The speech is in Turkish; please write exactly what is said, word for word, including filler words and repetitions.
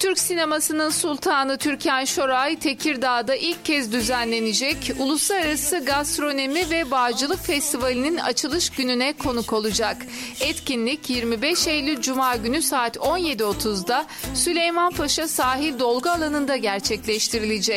Türk sinemasının sultanı Türkan Şoray, Tekirdağ'da ilk kez düzenlenecek Uluslararası Gastronomi ve Bağcılık Festivali'nin açılış gününe konuk olacak. Etkinlik yirmi beş Eylül Cuma günü saat on yedi otuzda Süleymanpaşa Sahil Dolgu Alanı'nda gerçekleştirilecek.